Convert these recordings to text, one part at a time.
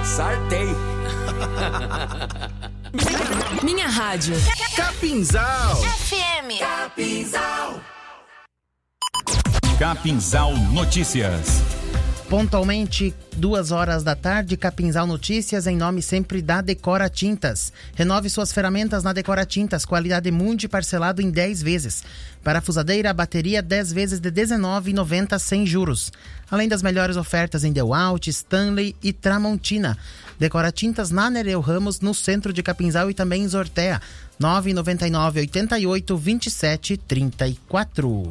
Sartei. Minha rádio. Capinzal. FM. Capinzal. Capinzal Notícias. Pontualmente, 2h da tarde, Capinzal Notícias, em nome sempre da Decora Tintas. Renove suas ferramentas na Decora Tintas, qualidade Mundi, parcelado em 10 vezes. Parafusadeira, bateria, 10 vezes de R$19,90 sem juros. Além das melhores ofertas em DeWalt, Stanley e Tramontina. Decora Tintas na Nereu Ramos, no centro de Capinzal e também em Zortea. 999 88 27 34.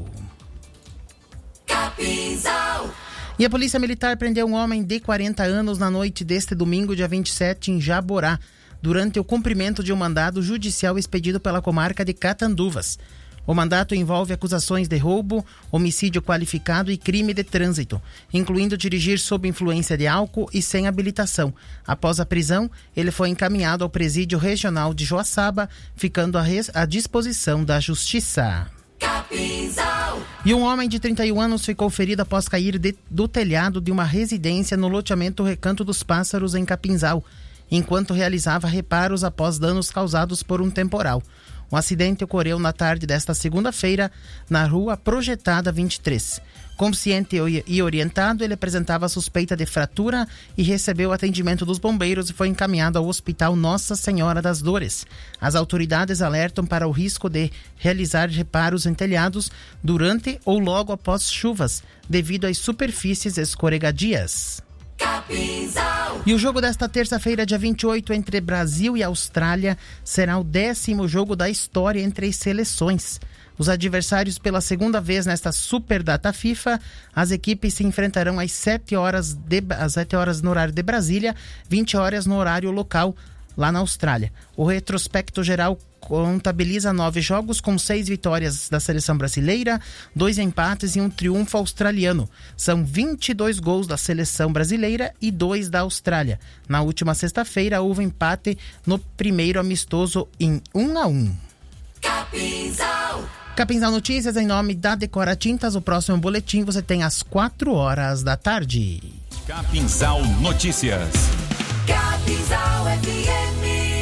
Capinzal. E a Polícia Militar prendeu um homem de 40 anos na noite deste domingo, dia 27, em Jaborá, durante o cumprimento de um mandado judicial expedido pela comarca de Catanduvas. O mandato envolve acusações de roubo, homicídio qualificado e crime de trânsito, incluindo dirigir sob influência de álcool e sem habilitação. Após a prisão, ele foi encaminhado ao Presídio Regional de Joaçaba, ficando à disposição da Justiça. Capinzal. E um homem de 31 anos ficou ferido após cair do telhado de uma residência no loteamento Recanto dos Pássaros, em Capinzal, enquanto realizava reparos após danos causados por um temporal. O acidente ocorreu na tarde desta segunda-feira, na rua Projetada 23. Consciente e orientado, ele apresentava suspeita de fratura e recebeu atendimento dos bombeiros e foi encaminhado ao Hospital Nossa Senhora das Dores. As autoridades alertam para o risco de realizar reparos em telhados durante ou logo após chuvas, devido às superfícies escorregadias. Capinzal. E o jogo desta terça-feira, dia 28, entre Brasil e Austrália, será o 10º jogo da história entre as seleções. Os adversários, pela segunda vez nesta Super Data FIFA, as equipes se enfrentarão às 7 horas no horário de Brasília, 20 horas no horário local, lá na Austrália. O retrospecto geral contabiliza 9 jogos com 6 vitórias da seleção brasileira, 2 empates e um triunfo australiano. São 22 gols da seleção brasileira e 2 da Austrália. Na última sexta-feira houve empate no primeiro amistoso em 1-1. Capinzal. Capinzal Notícias, em nome da Decora Tintas. O próximo boletim você tem às 4 horas da tarde. Capinzal Notícias. Capinzal FM.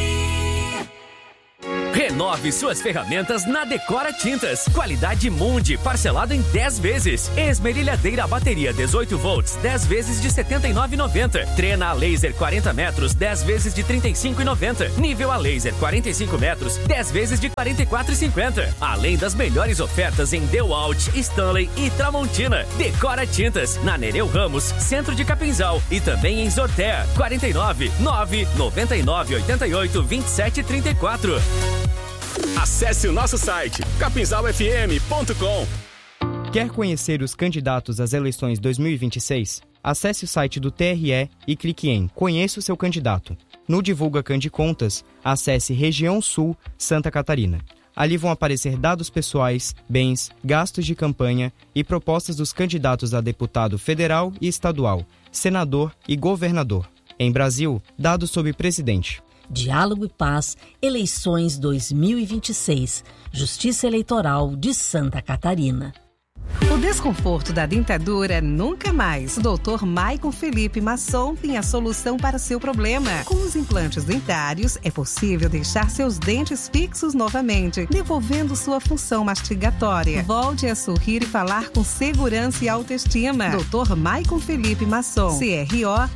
Renove suas ferramentas na Decora Tintas. Qualidade Mundi, parcelado em 10 vezes. Esmerilhadeira bateria 18 volts, 10 vezes de R$ 79,90. Trena a laser 40 metros, 10 vezes de R$ 35,90. Nível a laser 45 metros, 10 vezes de R$ 44,50. Além das melhores ofertas em DeWalt, Stanley e Tramontina. Decora Tintas, na Nereu Ramos, centro de Capinzal e também em Zortea. 49 999 88 27 34. Acesse o nosso site capinzalfm.com. Quer conhecer os candidatos às eleições 2026? Acesse o site do TRE e clique em Conheça o seu candidato. No Divulga Candicontas, acesse Região Sul, Santa Catarina. Ali vão aparecer dados pessoais, bens, gastos de campanha e propostas dos candidatos a deputado federal e estadual, senador e governador. Em Brasil, dados sobre presidente. Diálogo e Paz, eleições 2026, Justiça Eleitoral de Santa Catarina. O desconforto da dentadura nunca mais. O Dr. Maicon Felipe Masson tem a solução para o seu problema. Com os implantes dentários, é possível deixar seus dentes fixos novamente, devolvendo sua função mastigatória. Volte a sorrir e falar com segurança e autoestima. Dr. Maicon Felipe Masson, CRO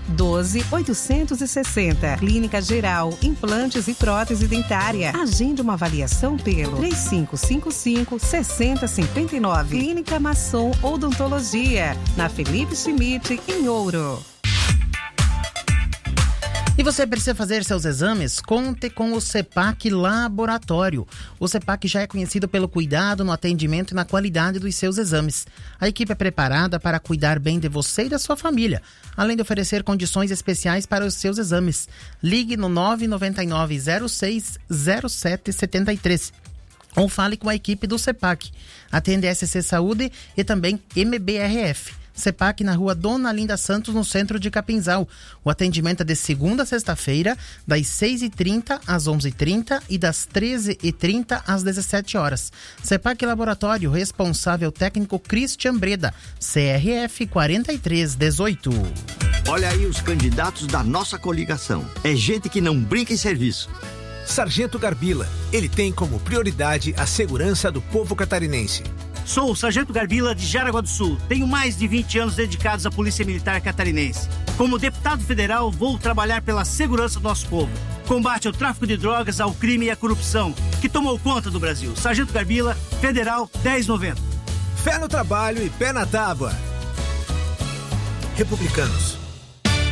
12860. Clínica Geral, implantes e prótese dentária. Agende uma avaliação pelo 3555-6059. Clínica Masson Odontologia, na Felipe Schmidt, em Ouro. E você precisa fazer seus exames? Conte com o CEPAC Laboratório. O CEPAC já é conhecido pelo cuidado no atendimento e na qualidade dos seus exames. A equipe é preparada para cuidar bem de você e da sua família, além de oferecer condições especiais para os seus exames. Ligue no 999 06 07 73. Ou fale com a equipe do CEPAC. Atende SC Saúde e também MBRF. CEPAC na rua Dona Linda Santos, no centro de Capinzal. O atendimento é de segunda a sexta-feira, das 6h30 às 11h30 e das 13h30 às 17 horas. CEPAC Laboratório, responsável técnico Christian Breda, CRF 4318. Olha aí os candidatos da nossa coligação. É gente que não brinca em serviço. Sargento Garbila. Ele tem como prioridade a segurança do povo catarinense. Sou o Sargento Garbila de Jaraguá do Sul. Tenho mais de 20 anos dedicados à Polícia Militar Catarinense. Como deputado federal, vou trabalhar pela segurança do nosso povo. Combate ao tráfico de drogas, ao crime e à corrupção, que tomou conta do Brasil. Sargento Garbila, Federal 1090. Fé no trabalho e pé na tábua. Republicanos.